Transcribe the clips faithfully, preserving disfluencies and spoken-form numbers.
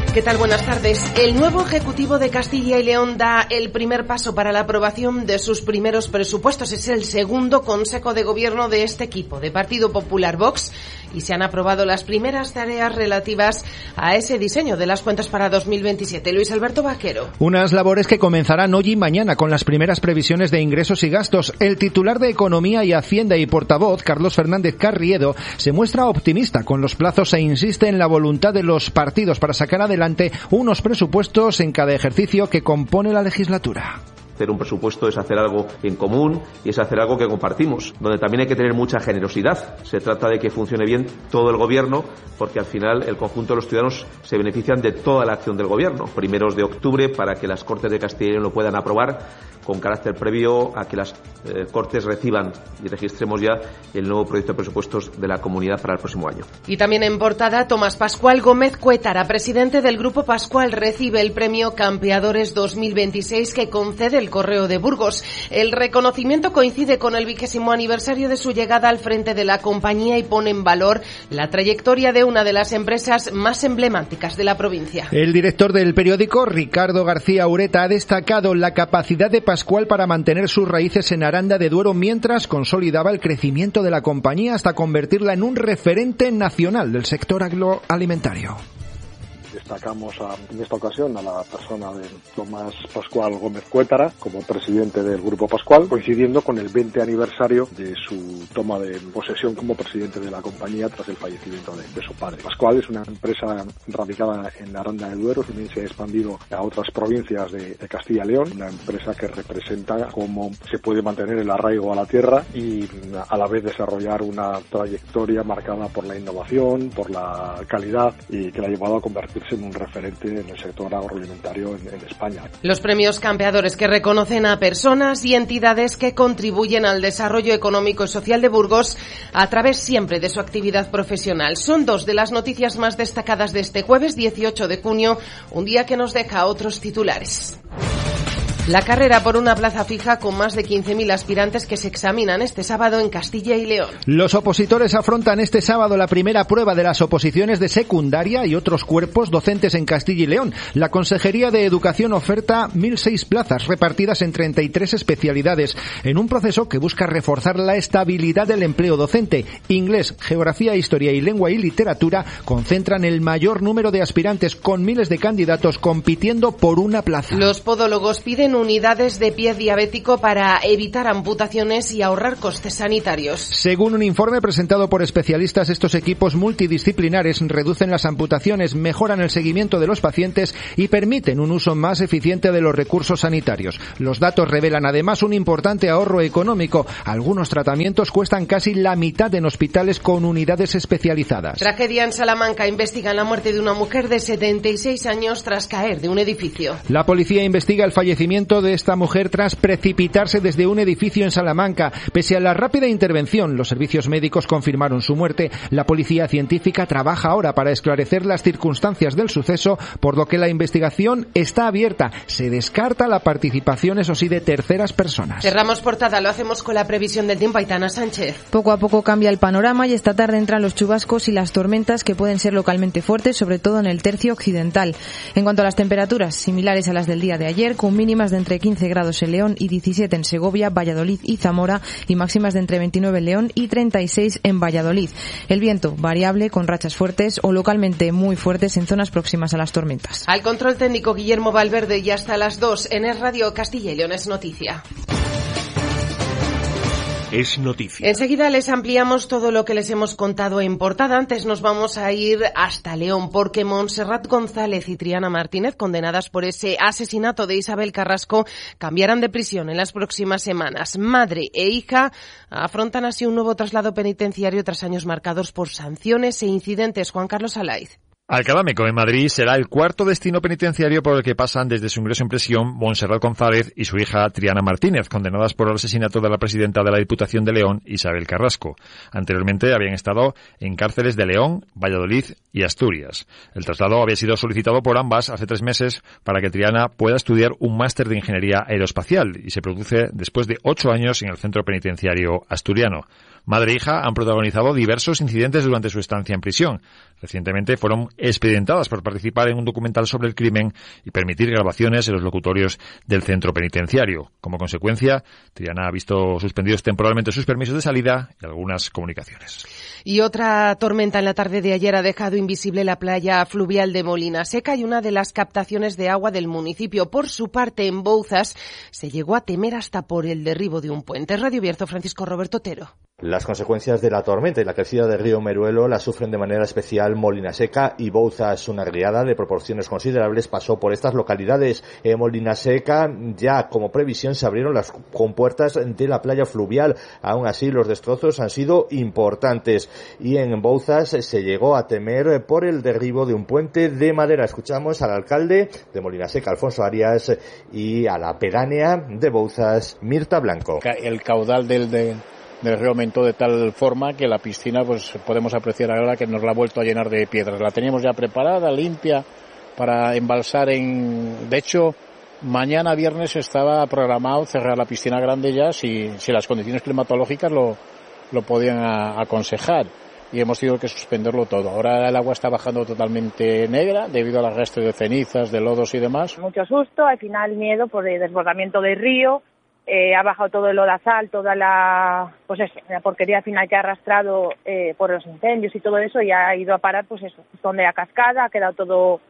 ¿Qué tal? Buenas tardes. El nuevo Ejecutivo de Castilla y León da el primer paso para la aprobación de sus primeros presupuestos. Es el segundo consejo de gobierno de este equipo, de Partido Popular Vox, y se han aprobado las primeras tareas relativas a ese diseño de las cuentas para dos mil veintisiete. Luis Alberto Vaquero. Unas labores que comenzarán hoy y mañana con las primeras previsiones de ingresos y gastos. El titular de Economía y Hacienda y portavoz, Carlos Fernández Carriedo, se muestra optimista con los plazos e insiste en la voluntad de los partidos para sacar adelante unos presupuestos en cada ejercicio que compone la legislatura. Hacer un presupuesto es hacer algo en común y es hacer algo que compartimos, donde también hay que tener mucha generosidad. Se trata de que funcione bien todo el gobierno, porque al final el conjunto de los ciudadanos se benefician de toda la acción del gobierno. Primeros de octubre, para que las Cortes de Castilla y León lo puedan aprobar, con carácter previo a que las eh, Cortes reciban y registremos ya el nuevo proyecto de presupuestos de la comunidad para el próximo año. Y también en portada, Tomás Pascual Gómez Cuétara, presidente del Grupo Pascual, recibe el premio Campeadores dos mil veintiséis que concede el Correo de Burgos. El reconocimiento coincide con el vigésimo aniversario de su llegada al frente de la compañía y pone en valor la trayectoria de una de las empresas más emblemáticas de la provincia. El director del periódico, Ricardo García Ureta, ha destacado la capacidad de Pascual para mantener sus raíces en Aranda de Duero mientras consolidaba el crecimiento de la compañía hasta convertirla en un referente nacional del sector agroalimentario. Destacamos a, en esta ocasión a la persona de Tomás Pascual Gómez Cuétara como presidente del Grupo Pascual, coincidiendo con el veinte aniversario de su toma de posesión como presidente de la compañía tras el fallecimiento de, de su padre. Pascual es una empresa radicada en Aranda de Duero, también se ha expandido a otras provincias de, de Castilla y León, una empresa que representa cómo se puede mantener el arraigo a la tierra y a la vez desarrollar una trayectoria marcada por la innovación, por la calidad y que la ha llevado a convertirse en un referente en el sector agroalimentario en, en España. Los premios Campeadores, que reconocen a personas y entidades que contribuyen al desarrollo económico y social de Burgos a través siempre de su actividad profesional. Son dos de las noticias más destacadas de este jueves dieciocho de junio, un día que nos deja otros titulares. La carrera por una plaza fija con más de quince mil aspirantes que se examinan este sábado en Castilla y León. Los opositores afrontan este sábado la primera prueba de las oposiciones de secundaria y otros cuerpos docentes en Castilla y León. La Consejería de Educación oferta mil seis plazas repartidas en treinta y tres especialidades en un proceso que busca reforzar la estabilidad del empleo docente. Inglés, geografía, historia y lengua y literatura concentran el mayor número de aspirantes con miles de candidatos compitiendo por una plaza. Los podólogos piden unidades de pie diabético para evitar amputaciones y ahorrar costes sanitarios. Según un informe presentado por especialistas, estos equipos multidisciplinares reducen las amputaciones, mejoran el seguimiento de los pacientes y permiten un uso más eficiente de los recursos sanitarios. Los datos revelan además un importante ahorro económico. Algunos tratamientos cuestan casi la mitad en hospitales con unidades especializadas. Tragedia en Salamanca. Investigan la muerte de una mujer de setenta y seis años tras caer de un edificio. La policía investiga el fallecimiento de esta mujer tras precipitarse desde un edificio en Salamanca. Pese a la rápida intervención, los servicios médicos confirmaron su muerte. La policía científica trabaja ahora para esclarecer las circunstancias del suceso, por lo que la investigación está abierta. Se descarta la participación, eso sí, de terceras personas. Cerramos portada, lo hacemos con la previsión del tiempo. Aitana Sánchez. Poco a poco cambia el panorama y esta tarde entran los chubascos y las tormentas que pueden ser localmente fuertes, sobre todo en el tercio occidental. En cuanto a las temperaturas, similares a las del día de ayer, con mínimas de entre quince grados en León y diecisiete en Segovia, Valladolid y Zamora, y máximas de entre veintinueve en León y treinta y seis en Valladolid. El viento variable con rachas fuertes o localmente muy fuertes en zonas próximas a las tormentas. Al control técnico Guillermo Valverde, y hasta las dos en Es Radio Castilla y León es noticia. Es noticia. Enseguida les ampliamos todo lo que les hemos contado en portada. Antes nos vamos a ir hasta León, porque Montserrat González y Triana Martínez, condenadas por ese asesinato de Isabel Carrasco, cambiarán de prisión en las próximas semanas. Madre e hija afrontan así un nuevo traslado penitenciario tras años marcados por sanciones e incidentes. Juan Carlos Alaiz. Alcalá Meco, en Madrid, será el cuarto destino penitenciario por el que pasan desde su ingreso en prisión Montserrat González y su hija Triana Martínez, condenadas por el asesinato de la presidenta de la Diputación de León, Isabel Carrasco. Anteriormente habían estado en cárceles de León, Valladolid y Asturias. El traslado había sido solicitado por ambas hace tres meses para que Triana pueda estudiar un máster de Ingeniería Aeroespacial y se produce después de ocho años en el centro penitenciario asturiano. Madre e hija han protagonizado diversos incidentes durante su estancia en prisión. Recientemente fueron expedientadas por participar en un documental sobre el crimen y permitir grabaciones en los locutorios del centro penitenciario. Como consecuencia, Triana ha visto suspendidos temporalmente sus permisos de salida y algunas comunicaciones. Y otra tormenta en la tarde de ayer ha dejado invisible la playa fluvial de Molina Seca y una de las captaciones de agua del municipio. Por su parte, en Bouzas se llegó a temer hasta por el derribo de un puente. Radio Bierzo, Francisco Roberto Otero. Las consecuencias de la tormenta y la crecida del río Meruelo las sufren de manera especial Molina Seca y Bouzas. Una riada de proporciones considerables pasó por estas localidades. En Molina Seca ya como previsión se abrieron las compuertas de la playa fluvial. Aún así los destrozos han sido importantes y en Bouzas se llegó a temer por el derribo de un puente de madera. Escuchamos al alcalde de Molina Seca, Alfonso Arias, y a la pedánea de Bouzas, Mirta Blanco. El caudal del de del río aumentó de tal forma que la piscina, pues podemos apreciar ahora que nos la ha vuelto a llenar de piedras. La teníamos ya preparada, limpia, para embalsar en... De hecho, mañana viernes estaba programado cerrar la piscina grande ya, si, si las condiciones climatológicas lo, lo podían a, aconsejar. Y hemos tenido que suspenderlo todo. Ahora el agua está bajando totalmente negra debido al arrastre de cenizas, de lodos y demás. Mucho susto, al final miedo por el desbordamiento del río. Eh, ha bajado todo el lodazal, toda la pues eso, la porquería al final que ha arrastrado eh, por los incendios y todo eso, y ha ido a parar pues eso, donde la cascada, ha quedado todo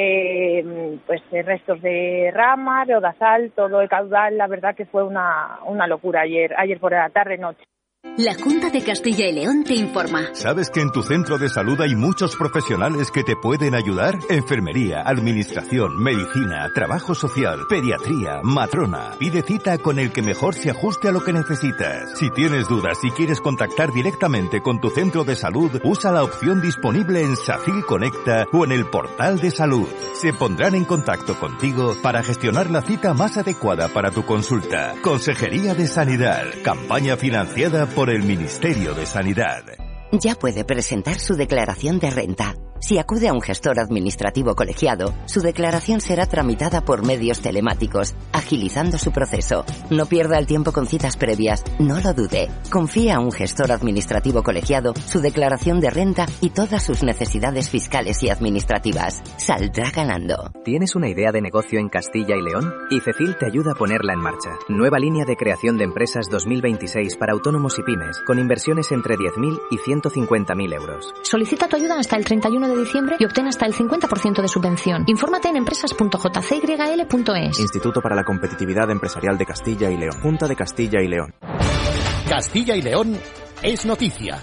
eh, pues restos de ramas, lodazal, todo el caudal. La verdad que fue una, una locura ayer, ayer por la tarde noche. La Junta de Castilla y León te informa. ¿Sabes que en tu centro de salud hay muchos profesionales que te pueden ayudar? Enfermería, administración, medicina, trabajo social, pediatría, matrona. Pide cita con el que mejor se ajuste a lo que necesitas. Si tienes dudas y quieres contactar directamente con tu centro de salud, usa la opción disponible en SACIL Conecta o en el portal de salud. Se pondrán en contacto contigo para gestionar la cita más adecuada para tu consulta. Consejería de Sanidad. Campaña financiada por el Ministerio de Sanidad. Ya puede presentar su declaración de renta. Si acude a un gestor administrativo colegiado, su declaración será tramitada por medios telemáticos, agilizando su proceso. No pierda el tiempo con citas previas, no lo dude. Confía a un gestor administrativo colegiado su declaración de renta y todas sus necesidades fiscales y administrativas. Saldrá ganando. ¿Tienes una idea de negocio en Castilla y León? IFECIL te ayuda a ponerla en marcha. Nueva línea de creación de empresas dos mil veintiséis para autónomos y pymes, con inversiones entre diez mil y ciento cincuenta mil euros. Solicita tu ayuda hasta el treinta y uno de diciembre y obtén hasta el cincuenta por ciento de subvención. Infórmate en empresas punto j c y l punto e s. Instituto para la Competitividad Empresarial de Castilla y León. Junta de Castilla y León. Castilla y León es noticia.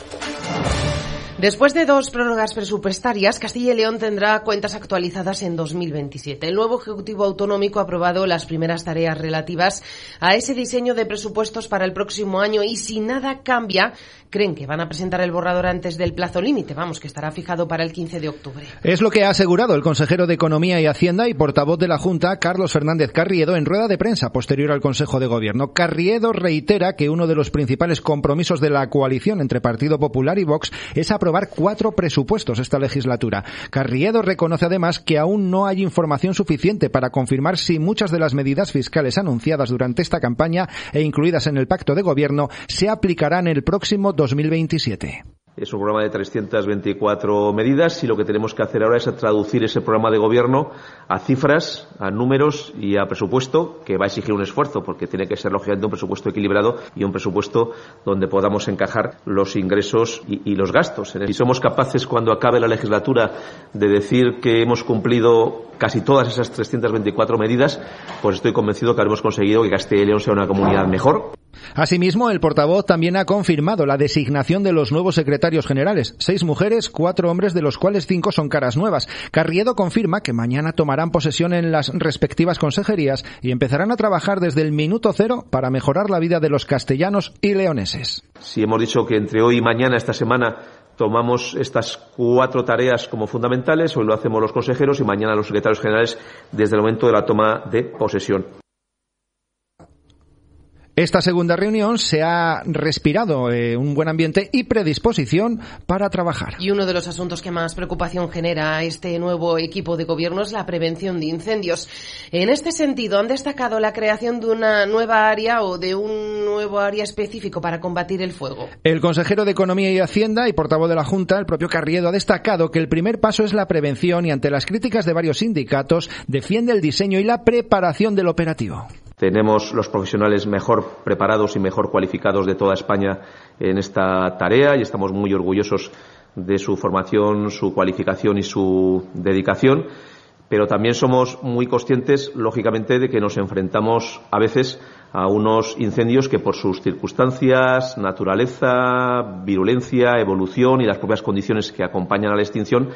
Después de dos prórrogas presupuestarias, Castilla y León tendrá cuentas actualizadas en dos mil veintisiete. El nuevo Ejecutivo Autonómico ha aprobado las primeras tareas relativas a ese diseño de presupuestos para el próximo año y si nada cambia, creen que van a presentar el borrador antes del plazo límite, vamos, que estará fijado para el quince de octubre. Es lo que ha asegurado el consejero de Economía y Hacienda y portavoz de la Junta, Carlos Fernández Carriedo, en rueda de prensa posterior al Consejo de Gobierno. Carriedo reitera que uno de los principales compromisos de la coalición entre Partido Popular y Vox es aprobar cuatro presupuestos esta legislatura. Carriedo reconoce además que aún no hay información suficiente para confirmar si muchas de las medidas fiscales anunciadas durante esta campaña e incluidas en el pacto de gobierno se aplicarán el próximo dos mil veintisiete. Es un programa de trescientas veinticuatro medidas y lo que tenemos que hacer ahora es traducir ese programa de gobierno a cifras, a números y a presupuesto, que va a exigir un esfuerzo porque tiene que ser lógicamente un presupuesto equilibrado y un presupuesto donde podamos encajar los ingresos y, y los gastos. Si somos capaces cuando acabe la legislatura de decir que hemos cumplido casi todas esas trescientas veinticuatro medidas, pues estoy convencido que habremos conseguido que Castilla y León sea una comunidad mejor. Asimismo, el portavoz también ha confirmado la designación de los nuevos secretarios generales, seis mujeres, cuatro hombres, de los cuales cinco son caras nuevas. Carriedo confirma que mañana tomarán posesión en las respectivas consejerías y empezarán a trabajar desde el minuto cero para mejorar la vida de los castellanos y leoneses. Si hemos dicho que entre hoy y mañana, esta semana, tomamos estas cuatro tareas como fundamentales, hoy lo hacemos los consejeros y mañana los secretarios generales desde el momento de la toma de posesión. Esta segunda reunión se ha respirado eh, un buen ambiente y predisposición para trabajar. Y uno de los asuntos que más preocupación genera a este nuevo equipo de gobierno es la prevención de incendios. En este sentido, han destacado la creación de una nueva área o de un nuevo área específico para combatir el fuego. El consejero de Economía y Hacienda y portavoz de la Junta, el propio Carriedo, ha destacado que el primer paso es la prevención y ante las críticas de varios sindicatos defiende el diseño y la preparación del operativo. Tenemos los profesionales mejor preparados y mejor cualificados de toda España en esta tarea y estamos muy orgullosos de su formación, su cualificación y su dedicación, pero también somos muy conscientes, lógicamente, de que nos enfrentamos a veces a unos incendios que por sus circunstancias, naturaleza, virulencia, evolución y las propias condiciones que acompañan a la extinción,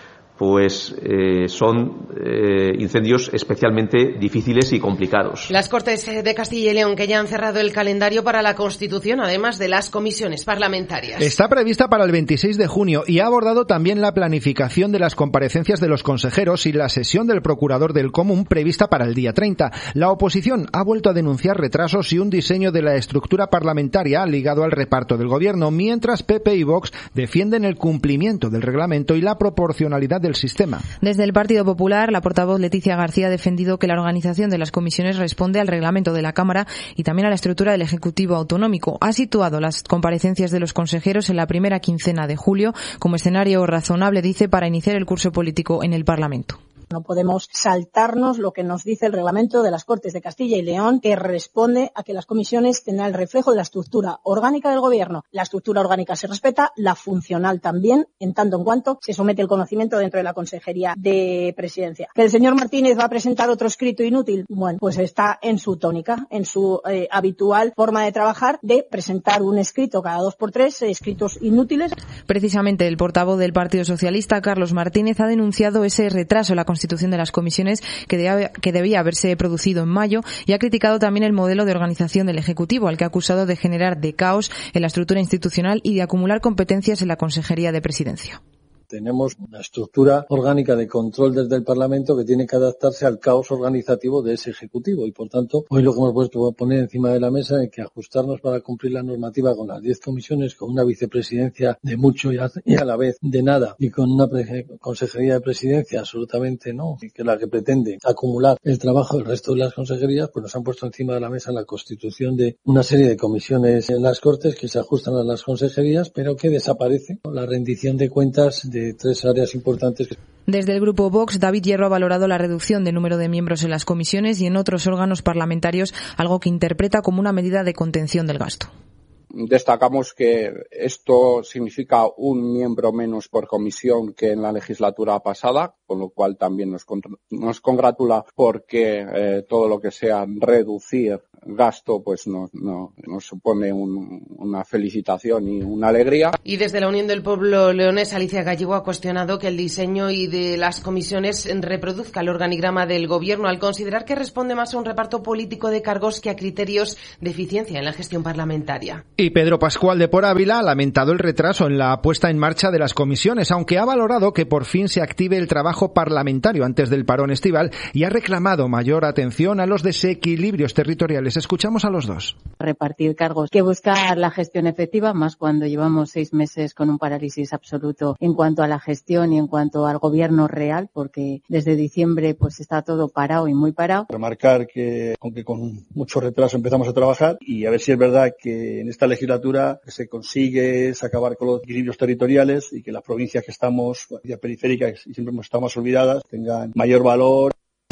pues eh, son eh, incendios especialmente difíciles y complicados. Las Cortes de Castilla y León, que ya han cerrado el calendario para la constitución, además de las comisiones parlamentarias. Está prevista para el veintiséis de junio y ha abordado también la planificación de las comparecencias de los consejeros y la sesión del procurador del Común prevista para el día treinta. La oposición ha vuelto a denunciar retrasos y un diseño de la estructura parlamentaria ligado al reparto del gobierno, mientras P P y Vox defienden el cumplimiento del reglamento y la proporcionalidad del sistema. Desde el Partido Popular, la portavoz Leticia García ha defendido que la organización de las comisiones responde al reglamento de la Cámara y también a la estructura del Ejecutivo autonómico. Ha situado las comparecencias de los consejeros en la primera quincena de julio como escenario razonable, dice, para iniciar el curso político en el Parlamento. No podemos saltarnos lo que nos dice el reglamento de las Cortes de Castilla y León, que responde a que las comisiones tendrán el reflejo de la estructura orgánica del Gobierno. La estructura orgánica se respeta, la funcional también, en tanto en cuanto se somete el conocimiento dentro de la Consejería de Presidencia. ¿Que el señor Martínez va a presentar otro escrito inútil? Bueno, pues está en su tónica, en su eh, habitual forma de trabajar, de presentar un escrito cada dos por tres, eh, escritos inútiles. Precisamente el portavoz del Partido Socialista, Carlos Martínez, ha denunciado ese retraso en la constitución de las comisiones que debía, que debía haberse producido en mayo y ha criticado también el modelo de organización del Ejecutivo, al que ha acusado de generar de caos en la estructura institucional y de acumular competencias en la Consejería de Presidencia. Tenemos una estructura orgánica de control desde el Parlamento que tiene que adaptarse al caos organizativo de ese Ejecutivo y, por tanto, hoy lo que hemos puesto a poner encima de la mesa es que ajustarnos para cumplir la normativa con las diez comisiones, con una vicepresidencia de mucho y a, y a la vez de nada y con una pre- consejería de presidencia absolutamente no, y que es la que pretende acumular el trabajo del resto de las consejerías, pues nos han puesto encima de la mesa la constitución de una serie de comisiones en las Cortes que se ajustan a las consejerías, pero que desaparece la rendición de cuentas de tres áreas importantes. Desde el grupo Vox, David Hierro ha valorado la reducción del número de miembros en las comisiones y en otros órganos parlamentarios, algo que interpreta como una medida de contención del gasto. Destacamos que esto significa un miembro menos por comisión que en la legislatura pasada, con lo cual también nos, nos congratula porque eh, todo lo que sea reducir gasto pues nos, no, nos supone un, una felicitación y una alegría. Y desde la Unión del Pueblo Leonés, Alicia Gallego ha cuestionado que el diseño y de las comisiones reproduzca el organigrama del Gobierno, al considerar que responde más a un reparto político de cargos que a criterios de eficiencia en la gestión parlamentaria. Y Pedro Pascual de Por Ávila ha lamentado el retraso en la puesta en marcha de las comisiones, aunque ha valorado que por fin se active el trabajo parlamentario antes del parón estival y ha reclamado mayor atención a los desequilibrios territoriales. Escuchamos a los dos. Repartir cargos, que buscar la gestión efectiva, más cuando llevamos seis meses con un parálisis absoluto en cuanto a la gestión y en cuanto al gobierno real, porque desde diciembre pues está todo parado y muy parado. Remarcar que, aunque con mucho retraso empezamos a trabajar, y a ver si es verdad que en esta legislatura se consigue acabar con los equilibrios territoriales y que las provincias que estamos, ya periféricas y siempre estamos olvidadas, tengan mayor valor.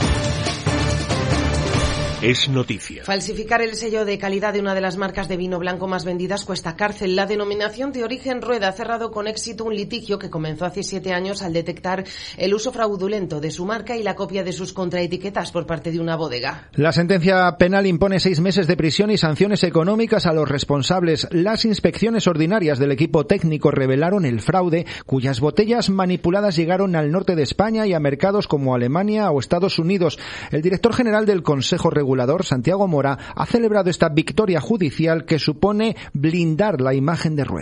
Es noticia. Falsificar el sello de calidad de una de las marcas de vino blanco más vendidas cuesta cárcel. La denominación de origen Rueda ha cerrado con éxito un litigio que comenzó hace siete años al detectar el uso fraudulento de su marca y la copia de sus contraetiquetas por parte de una bodega. La sentencia penal impone seis meses de prisión y sanciones económicas a los responsables. Las inspecciones ordinarias del equipo técnico revelaron el fraude, cuyas botellas manipuladas llegaron al norte de España y a mercados como Alemania o Estados Unidos. El director general del Consejo Regulador, Santiago Mora, ha celebrado esta victoria judicial que supone blindar la imagen de Rueda.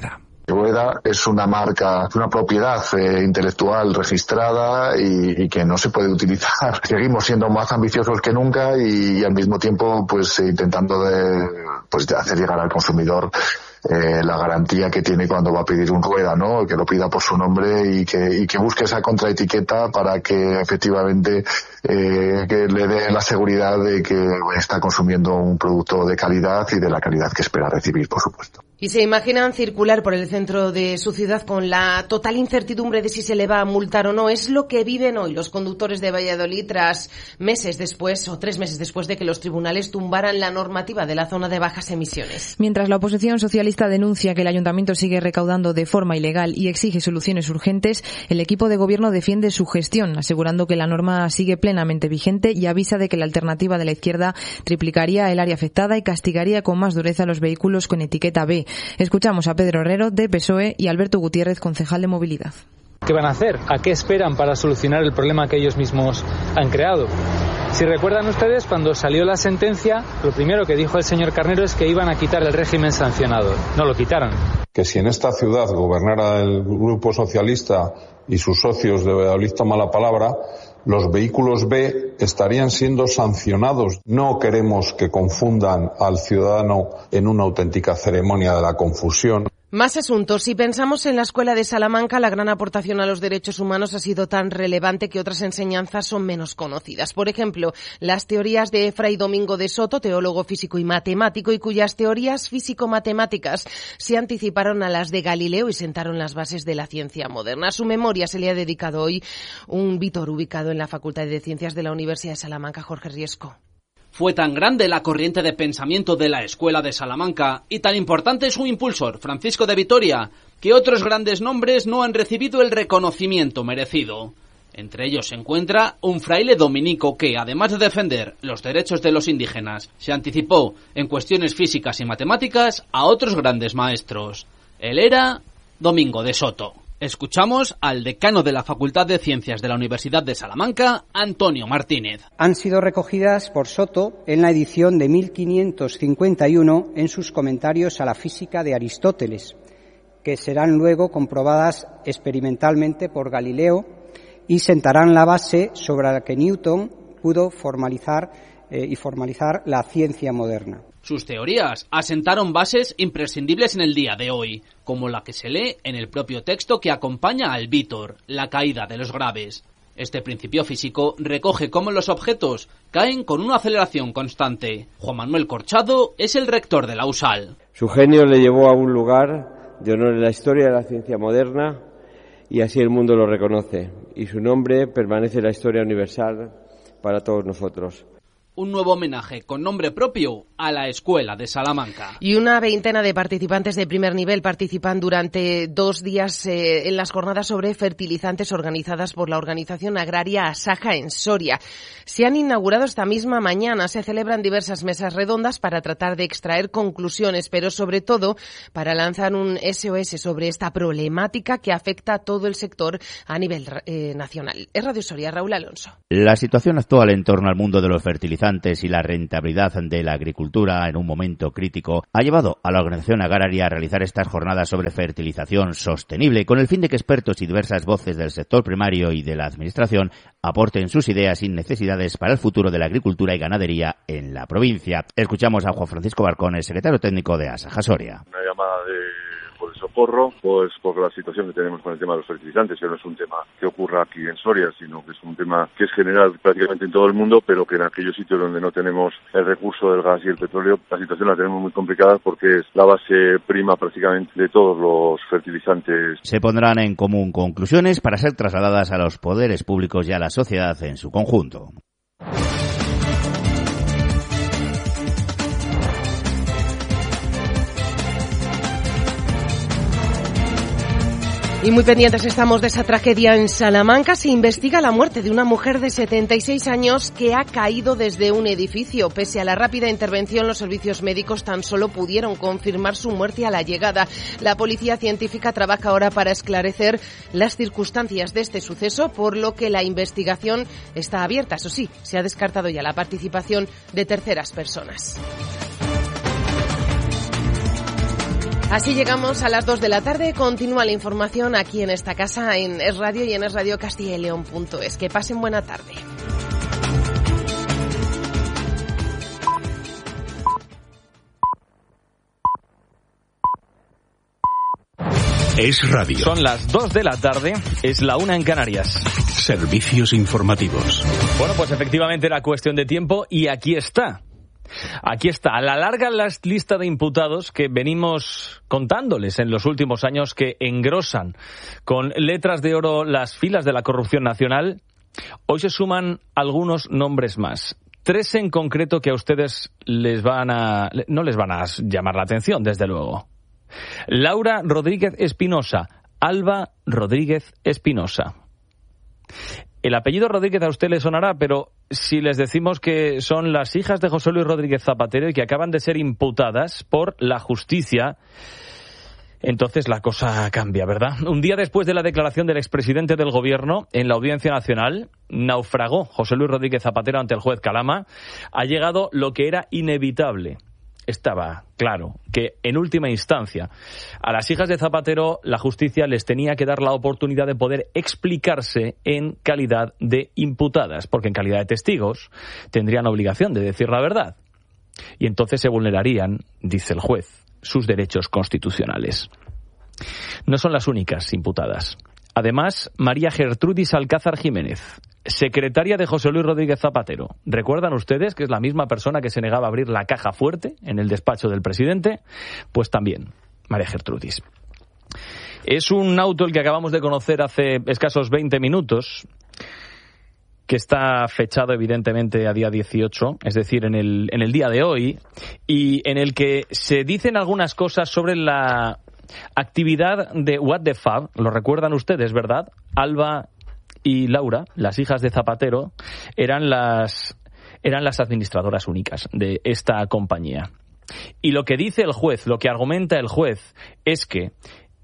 Rueda es una marca, una propiedad eh, intelectual registrada y, y que no se puede utilizar. Seguimos siendo más ambiciosos que nunca y, y al mismo tiempo pues eh, intentando de, pues, de hacer llegar al consumidor Eh, la garantía que tiene cuando va a pedir un Rueda, ¿no? Que lo pida por su nombre y que, y que busque esa contraetiqueta para que efectivamente eh, que le dé la seguridad de que está consumiendo un producto de calidad y de la calidad que espera recibir, por supuesto. Y se imaginan circular por el centro de su ciudad con la total incertidumbre de si se le va a multar o no. Es lo que viven hoy los conductores de Valladolid tras meses después o tres meses después de que los tribunales tumbaran la normativa de la zona de bajas emisiones. Mientras la oposición socialista denuncia que el ayuntamiento sigue recaudando de forma ilegal y exige soluciones urgentes, el equipo de gobierno defiende su gestión, asegurando que la norma sigue plenamente vigente y avisa de que la alternativa de la izquierda triplicaría el área afectada y castigaría con más dureza a los vehículos con etiqueta B. Escuchamos a Pedro Herrero, de P S O E, y Alberto Gutiérrez, concejal de Movilidad. ¿Qué van a hacer? ¿A qué esperan para solucionar el problema que ellos mismos han creado? Si recuerdan ustedes, cuando salió la sentencia, lo primero que dijo el señor Carnero es que iban a quitar el régimen sancionador. No lo quitaron. Que si en esta ciudad gobernara el Grupo Socialista y sus socios de Valladolid toma la palabra, los vehículos B estarían siendo sancionados. No queremos que confundan al ciudadano en una auténtica ceremonia de la confusión. Más asuntos. Si pensamos en la Escuela de Salamanca, la gran aportación a los derechos humanos ha sido tan relevante que otras enseñanzas son menos conocidas. Por ejemplo, las teorías de Fray Domingo de Soto, teólogo físico y matemático, y cuyas teorías físico-matemáticas se anticiparon a las de Galileo y sentaron las bases de la ciencia moderna. A su memoria se le ha dedicado hoy un Vítor ubicado en la Facultad de Ciencias de la Universidad de Salamanca, Jorge Riesco. Fue tan grande la corriente de pensamiento de la Escuela de Salamanca y tan importante su impulsor, Francisco de Vitoria, que otros grandes nombres no han recibido el reconocimiento merecido. Entre ellos se encuentra un fraile dominico que, además de defender los derechos de los indígenas, se anticipó en cuestiones físicas y matemáticas a otros grandes maestros. Él era Domingo de Soto. Escuchamos al decano de la Facultad de Ciencias de la Universidad de Salamanca, Antonio Martínez. Han sido recogidas por Soto en la edición de mil quinientos cincuenta y uno en sus comentarios a la física de Aristóteles, que serán luego comprobadas experimentalmente por Galileo y sentarán la base sobre la que Newton pudo formalizar eh, y formalizar la ciencia moderna. Sus teorías asentaron bases imprescindibles en el día de hoy, como la que se lee en el propio texto que acompaña al Vítor, la caída de los graves. Este principio físico recoge cómo los objetos caen con una aceleración constante. Juan Manuel Corchado es el rector de la U S A L. Su genio le llevó a un lugar de honor en la historia de la ciencia moderna y así el mundo lo reconoce. Y su nombre permanece en la historia universal para todos nosotros. Un nuevo homenaje con nombre propio a la Escuela de Salamanca. Y una veintena de participantes de primer nivel participan durante dos días eh, en las jornadas sobre fertilizantes organizadas por la organización agraria Asaja en Soria. Se han inaugurado esta misma mañana. Se celebran diversas mesas redondas para tratar de extraer conclusiones, pero sobre todo para lanzar un S O S sobre esta problemática que afecta a todo el sector a nivel eh, nacional. Es Radio Soria, Raúl Alonso. La situación actual en torno al mundo de los fertilizantes y la rentabilidad de la agricultura en un momento crítico ha llevado a la organización agraria a realizar estas jornadas sobre fertilización sostenible con el fin de que expertos y diversas voces del sector primario y de la administración aporten sus ideas y necesidades para el futuro de la agricultura y ganadería en la provincia. Escuchamos a Juan Francisco Barcones, secretario técnico de Asaja Soria. Una llamada de por el socorro, pues por la situación que tenemos con el tema de los fertilizantes, que no es un tema que ocurra aquí en Soria, sino que es un tema que es general prácticamente en todo el mundo, pero que en aquellos sitios donde no tenemos el recurso del gas y el petróleo, la situación la tenemos muy complicada porque es la base prima prácticamente de todos los fertilizantes. Se pondrán en común conclusiones para ser trasladadas a los poderes públicos y a la sociedad en su conjunto. Y muy pendientes estamos de esa tragedia en Salamanca. Se investiga la muerte de una mujer de setenta y seis años que ha caído desde un edificio. Pese a la rápida intervención, los servicios médicos tan solo pudieron confirmar su muerte a la llegada. La policía científica trabaja ahora para esclarecer las circunstancias de este suceso, por lo que la investigación está abierta. Eso sí, se ha descartado ya la participación de terceras personas. Así llegamos a las dos de la tarde. Continúa la información aquí en esta casa, en Es Radio y en es radio castilla y león punto es. Que pasen buena tarde. Es Radio. Son las dos de la tarde, es la una en Canarias. Servicios informativos. Bueno, pues efectivamente era cuestión de tiempo y aquí está. Aquí está, a la larga la lista de imputados que venimos contándoles en los últimos años, que engrosan con letras de oro las filas de la corrupción nacional. Hoy se suman algunos nombres más. Tres en concreto que a ustedes les van a, no les van a llamar la atención, desde luego. Laura Rodríguez Espinosa, Alba Rodríguez Espinosa. El apellido Rodríguez a usted le sonará, pero si les decimos que son las hijas de José Luis Rodríguez Zapatero y que acaban de ser imputadas por la justicia, entonces la cosa cambia, ¿verdad? Un día después de la declaración del expresidente del Gobierno en la Audiencia Nacional, naufragó José Luis Rodríguez Zapatero ante el juez Calama. Ha llegado lo que era inevitable. Estaba claro que, en última instancia, a las hijas de Zapatero la justicia les tenía que dar la oportunidad de poder explicarse en calidad de imputadas, porque en calidad de testigos tendrían obligación de decir la verdad. Y entonces se vulnerarían, dice el juez, sus derechos constitucionales. No son las únicas imputadas. Además, María Gertrudis Alcázar Jiménez, secretaria de José Luis Rodríguez Zapatero. ¿Recuerdan ustedes que es la misma persona que se negaba a abrir la caja fuerte en el despacho del presidente? Pues también, María Gertrudis. Es un auto el que acabamos de conocer hace escasos veinte minutos, que está fechado evidentemente a día dieciocho, es decir, en el, en el día de hoy, y en el que se dicen algunas cosas sobre la actividad de What the Fab. Lo recuerdan ustedes, ¿verdad? Alba y Laura, las hijas de Zapatero, eran las eran las administradoras únicas de esta compañía. Y lo que dice el juez, lo que argumenta el juez, es que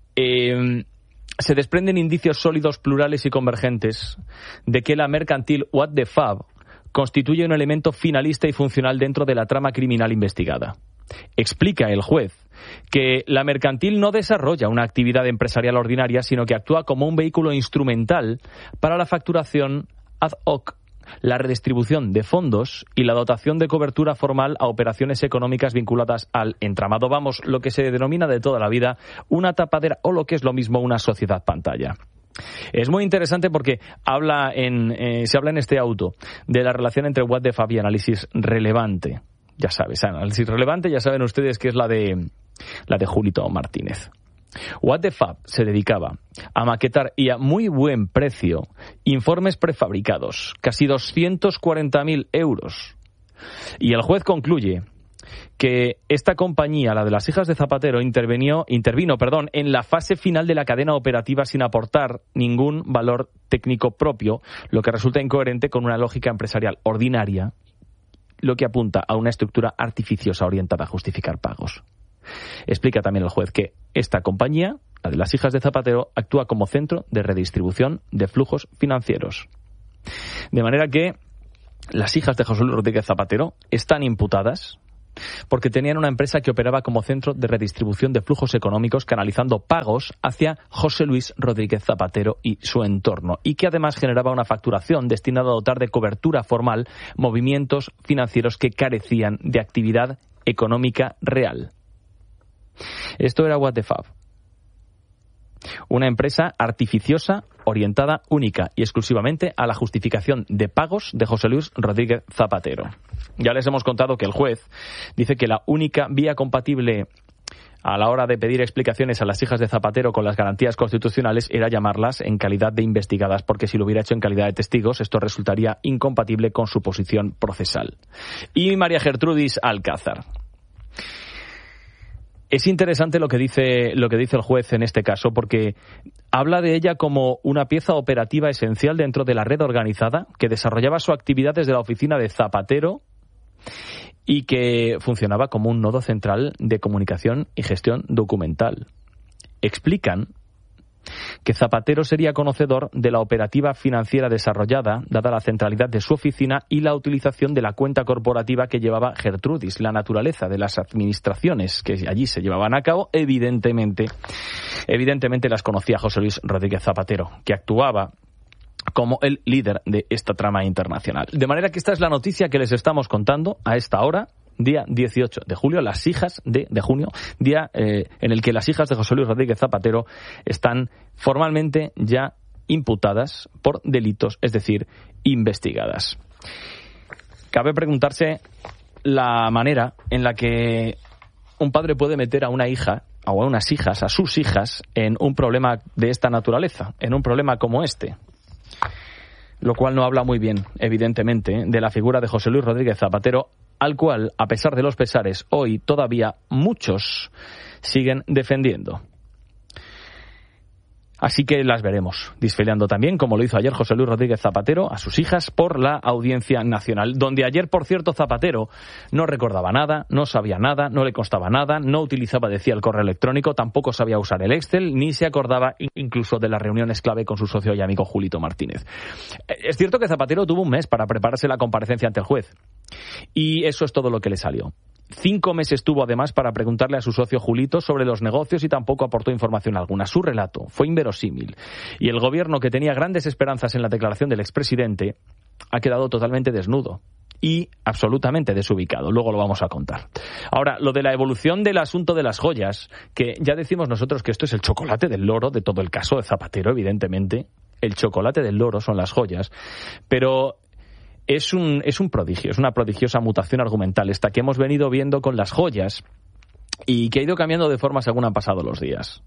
eh, se desprenden indicios sólidos, plurales y convergentes de que la mercantil What the Fab constituye un elemento finalista y funcional dentro de la trama criminal investigada. Explica el juez que la mercantil no desarrolla una actividad empresarial ordinaria, sino que actúa como un vehículo instrumental para la facturación ad hoc, la redistribución de fondos y la dotación de cobertura formal a operaciones económicas vinculadas al entramado, vamos, lo que se denomina de toda la vida una tapadera, o lo que es lo mismo, una sociedad pantalla. Es muy interesante porque habla en, eh, se habla en este auto de la relación entre What the Fab y análisis relevante. Ya sabes, análisis relevante, ya saben ustedes que es la de la de Julito Martínez. What the Fab se dedicaba a maquetar y a muy buen precio informes prefabricados, casi doscientos cuarenta mil euros. Y el juez concluye que esta compañía, la de las hijas de Zapatero, intervenió, intervino perdón, en la fase final de la cadena operativa sin aportar ningún valor técnico propio, lo que resulta incoherente con una lógica empresarial ordinaria, lo que apunta a una estructura artificiosa orientada a justificar pagos. Explica también el juez que esta compañía, la de las hijas de Zapatero, actúa como centro de redistribución de flujos financieros. De manera que las hijas de José Luis Rodríguez Zapatero están imputadas porque tenían una empresa que operaba como centro de redistribución de flujos económicos, canalizando pagos hacia José Luis Rodríguez Zapatero y su entorno, y que además generaba una facturación destinada a dotar de cobertura formal movimientos financieros que carecían de actividad económica real. Esto era What the Fab. Una empresa artificiosa orientada única y exclusivamente a la justificación de pagos de José Luis Rodríguez Zapatero. Ya les hemos contado que el juez dice que la única vía compatible a la hora de pedir explicaciones a las hijas de Zapatero con las garantías constitucionales era llamarlas en calidad de investigadas, porque si lo hubiera hecho en calidad de testigos, esto resultaría incompatible con su posición procesal. Y María Gertrudis Alcázar. Es interesante lo que dice lo que dice el juez en este caso, porque habla de ella como una pieza operativa esencial dentro de la red organizada que desarrollaba su actividad desde la oficina de Zapatero y que funcionaba como un nodo central de comunicación y gestión documental. Explican que Zapatero sería conocedor de la operativa financiera desarrollada, dada la centralidad de su oficina y la utilización de la cuenta corporativa que llevaba Gertrudis. La naturaleza de las administraciones que allí se llevaban a cabo, evidentemente, evidentemente las conocía José Luis Rodríguez Zapatero, que actuaba como el líder de esta trama internacional. De manera que esta es la noticia que les estamos contando a esta hora, día dieciocho de julio, las hijas de, de junio, día eh, en el que las hijas de José Luis Rodríguez Zapatero están formalmente ya imputadas por delitos, es decir, investigadas. Cabe preguntarse la manera en la que un padre puede meter a una hija o a unas hijas, a sus hijas, en un problema de esta naturaleza, en un problema como este. Lo cual no habla muy bien, evidentemente, de la figura de José Luis Rodríguez Zapatero, al cual, a pesar de los pesares, hoy todavía muchos siguen defendiendo. Así que las veremos desfilando también, como lo hizo ayer José Luis Rodríguez Zapatero, a sus hijas por la Audiencia Nacional, donde ayer, por cierto, Zapatero no recordaba nada, no sabía nada, no le constaba nada, no utilizaba, decía, el correo electrónico, tampoco sabía usar el Excel, ni se acordaba incluso de las reuniones clave con su socio y amigo Julito Martínez. Es cierto que Zapatero tuvo un mes para prepararse la comparecencia ante el juez, y eso es todo lo que le salió. Cinco meses tuvo además para preguntarle a su socio Julito sobre los negocios y tampoco aportó información alguna. Su relato fue inverosímil y el gobierno, que tenía grandes esperanzas en la declaración del expresidente, ha quedado totalmente desnudo y absolutamente desubicado. Luego lo vamos a contar. Ahora, lo de la evolución del asunto de las joyas, que ya decimos nosotros que esto es el chocolate del loro de todo el caso de Zapatero, evidentemente. El chocolate del loro son las joyas, pero Es un, es un prodigio, es una prodigiosa mutación argumental esta que hemos venido viendo con las joyas y que ha ido cambiando de forma según han pasado los días.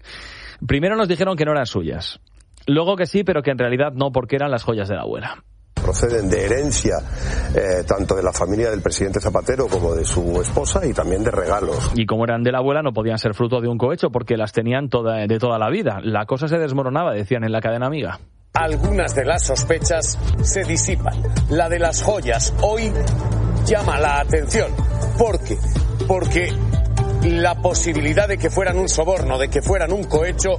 Primero nos dijeron que no eran suyas, luego que sí, pero que en realidad no, porque eran las joyas de la abuela. Proceden de herencia eh, tanto de la familia del presidente Zapatero como de su esposa y también de regalos. Y como eran de la abuela no podían ser fruto de un cohecho porque las tenían toda, de toda la vida. La cosa se desmoronaba, decían en la cadena Amiga. Algunas de las sospechas se disipan. La de las joyas hoy llama la atención. ¿Por qué? Porque la posibilidad de que fueran un soborno, de que fueran un cohecho,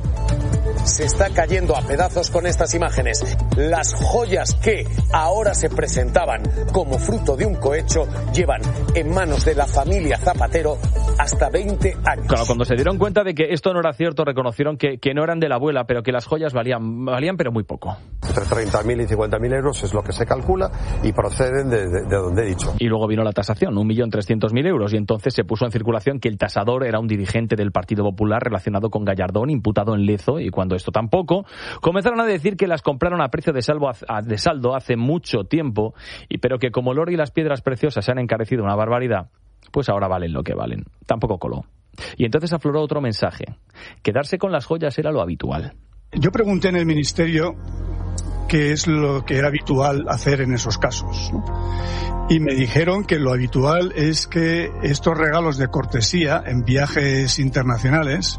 se está cayendo a pedazos con estas imágenes. Las joyas que ahora se presentaban como fruto de un cohecho llevan en manos de la familia Zapatero hasta veinte años. Claro, cuando se dieron cuenta de que esto no era cierto, reconocieron que, que no eran de la abuela, pero que las joyas valían, valían pero muy poco. Entre treinta mil y cincuenta mil euros es lo que se calcula y proceden de, de, de donde he dicho. Y luego vino la tasación, un millón trescientos mil euros, y entonces se puso en circulación que el tasador era un dirigente del Partido Popular relacionado con Gallardón, imputado en Lezo, y cuando esto tampoco, comenzaron a decir que las compraron a precio de, salvo, de saldo hace mucho tiempo, y pero que como el oro y las piedras preciosas se han encarecido una barbaridad, pues ahora valen lo que valen. Tampoco coló. Y entonces afloró otro mensaje. Quedarse con las joyas era lo habitual. Yo pregunté en el ministerio qué es lo que era habitual hacer en esos casos, ¿no? Y me dijeron que lo habitual es que estos regalos de cortesía en viajes internacionales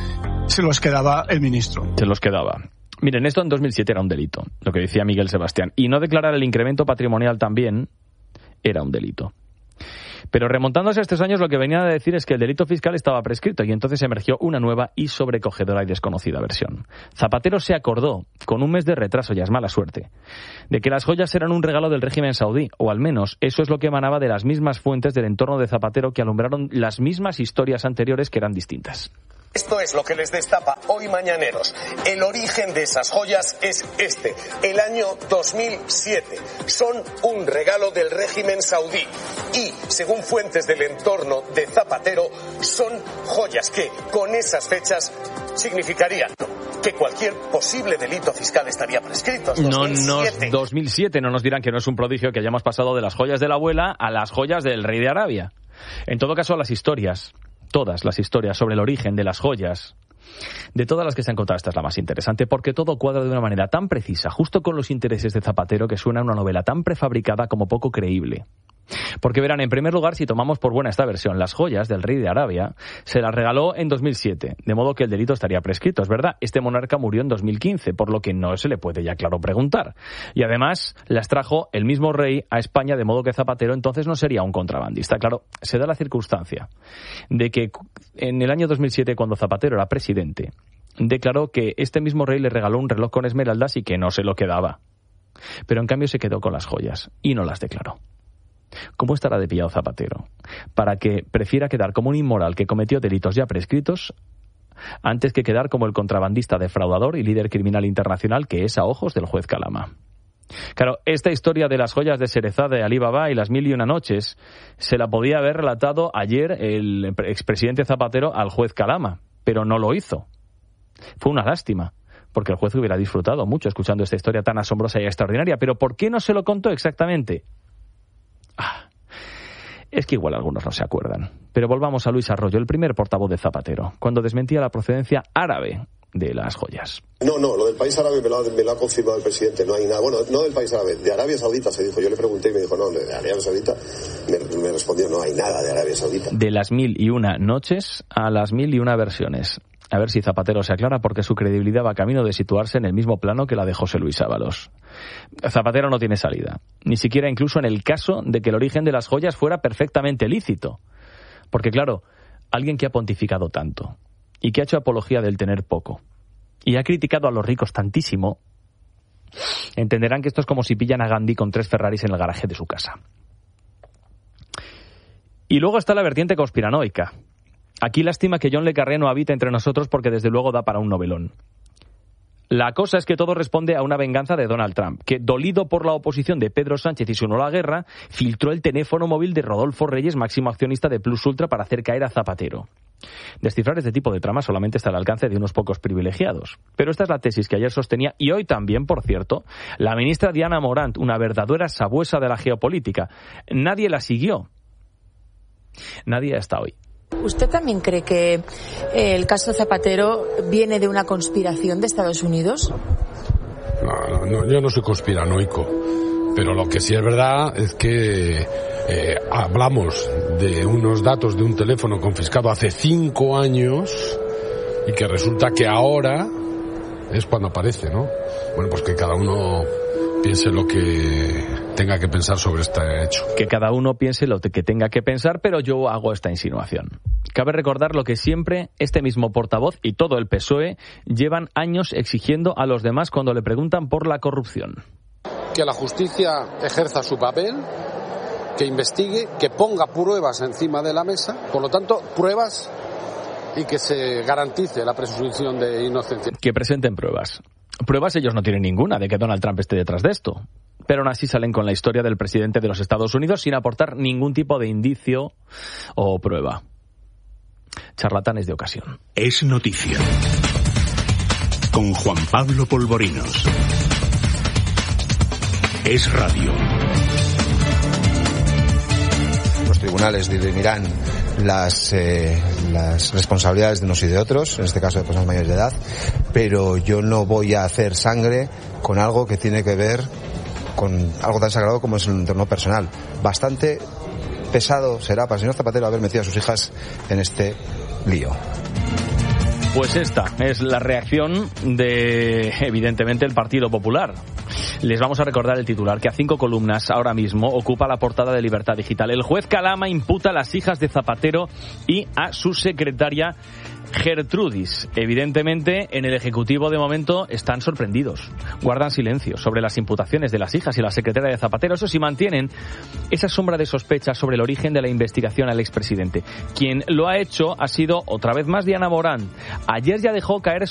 se los quedaba el ministro. Se los quedaba. Miren, esto en dos mil siete era un delito, lo que decía Miguel Sebastián. Y no declarar el incremento patrimonial también era un delito. Pero remontándose a estos años, lo que venían a decir es que el delito fiscal estaba prescrito y entonces emergió una nueva y sobrecogedora y desconocida versión. Zapatero se acordó, con un mes de retraso, ya es mala suerte, de que las joyas eran un regalo del régimen saudí, o al menos eso es lo que emanaba de las mismas fuentes del entorno de Zapatero que alumbraron las mismas historias anteriores que eran distintas. Esto es lo que les destapa hoy Mañaneros. El origen de esas joyas es este, el año dos mil siete. Son un regalo del régimen saudí y, según fuentes del entorno de Zapatero, son joyas que, con esas fechas, significarían que cualquier posible delito fiscal estaría prescrito. No nos, dos mil siete, no nos dirán que no es un prodigio que hayamos pasado de las joyas de la abuela a las joyas del rey de Arabia. En todo caso, las historias... Todas las historias sobre el origen de las joyas, de todas las que se han contado, esta es la más interesante, porque todo cuadra de una manera tan precisa, justo con los intereses de Zapatero, que suena una novela tan prefabricada como poco creíble. Porque verán, en primer lugar, si tomamos por buena esta versión, las joyas del rey de Arabia se las regaló en dos mil siete, de modo que el delito estaría prescrito, es verdad. Este monarca murió en dos mil quince, por lo que no se le puede ya claro preguntar. Y además las trajo el mismo rey a España, de modo que Zapatero entonces no sería un contrabandista. Claro, se da la circunstancia de que en el año dos mil siete, cuando Zapatero era presidente, declaró que este mismo rey le regaló un reloj con esmeraldas y que no se lo quedaba. Pero en cambio se quedó con las joyas y no las declaró. ¿Cómo estará de pillado Zapatero para que prefiera quedar como un inmoral que cometió delitos ya prescritos antes que quedar como el contrabandista defraudador y líder criminal internacional que es a ojos del juez Calama? Claro, esta historia de las joyas de Sherezade de Alí Baba y las mil y una noches se la podía haber relatado ayer el expresidente Zapatero al juez Calama, pero no lo hizo. Fue una lástima, porque el juez hubiera disfrutado mucho escuchando esta historia tan asombrosa y extraordinaria. Pero ¿por qué no se lo contó exactamente? Ah, es que igual algunos no se acuerdan. Pero volvamos a Luis Arroyo, el primer portavoz de Zapatero, cuando desmentía la procedencia árabe de las joyas. No, no, lo del país árabe me lo, ha, me lo ha confirmado el presidente, no hay nada. Bueno, no del país árabe, de Arabia Saudita se dijo. Yo le pregunté y me dijo, no, de Arabia Saudita. Me, me respondió, no hay nada de Arabia Saudita. De las mil y una noches a las mil y una versiones. A ver si Zapatero se aclara, porque su credibilidad va camino de situarse en el mismo plano que la de José Luis Ábalos. Zapatero no tiene salida, ni siquiera incluso en el caso de que el origen de las joyas fuera perfectamente lícito. Porque claro, alguien que ha pontificado tanto y que ha hecho apología del tener poco y ha criticado a los ricos tantísimo, entenderán que esto es como si pillan a Gandhi con tres Ferraris en el garaje de su casa. Y luego está la vertiente conspiranoica. Aquí lástima que John le Carré no habita entre nosotros, porque desde luego da para un novelón. La cosa es que todo responde a una venganza de Donald Trump, que, dolido por la oposición de Pedro Sánchez y su no a la guerra, filtró el teléfono móvil de Rodolfo Reyes, máximo accionista de Plus Ultra, para hacer caer a Zapatero. Descifrar este tipo de trama solamente está al alcance de unos pocos privilegiados. Pero esta es la tesis que ayer sostenía, y hoy también, por cierto, la ministra Diana Morant, una verdadera sabuesa de la geopolítica. Nadie la siguió. Nadie hasta hoy. ¿Usted también cree que eh, el caso Zapatero viene de una conspiración de Estados Unidos? No, no, yo no soy conspiranoico, pero lo que sí es verdad es que eh, hablamos de unos datos de un teléfono confiscado hace cinco años y que resulta que ahora es cuando aparece, ¿no? Bueno, pues que cada uno piense lo que tenga que pensar sobre este hecho. Que cada uno piense lo que tenga que pensar, pero yo hago esta insinuación. Cabe recordar lo que siempre este mismo portavoz y todo el P S O E llevan años exigiendo a los demás cuando le preguntan por la corrupción. Que la justicia ejerza su papel, que investigue, que ponga pruebas encima de la mesa, por lo tanto, pruebas, y que se garantice la presunción de inocencia. Que presenten pruebas. Pruebas ellos no tienen ninguna de que Donald Trump esté detrás de esto. Pero aún así salen con la historia del presidente de los Estados Unidos sin aportar ningún tipo de indicio o prueba. Charlatanes de ocasión. Es noticia. Con Juan Pablo Polvorinos. Es radio. Los tribunales dirimirán las, eh, las responsabilidades de unos y de otros, en este caso de personas mayores de edad, pero yo no voy a hacer sangre con algo que tiene que ver con algo tan sagrado como es el entorno personal. Bastante pesado será para el señor Zapatero haber metido a sus hijas en este lío. Pues esta es la reacción de, evidentemente, el Partido Popular. Les vamos a recordar el titular, que a cinco columnas ahora mismo ocupa la portada de Libertad Digital. El juez Calama imputa a las hijas de Zapatero y a su secretaria Gertrudis. Evidentemente, en el Ejecutivo de momento están sorprendidos. Guardan silencio sobre las imputaciones de las hijas y la secretaria de Zapatero. Eso sí, mantienen esa sombra de sospecha sobre el origen de la investigación al expresidente. Quien lo ha hecho ha sido, otra vez más, Diana Morant. Ayer ya dejó caer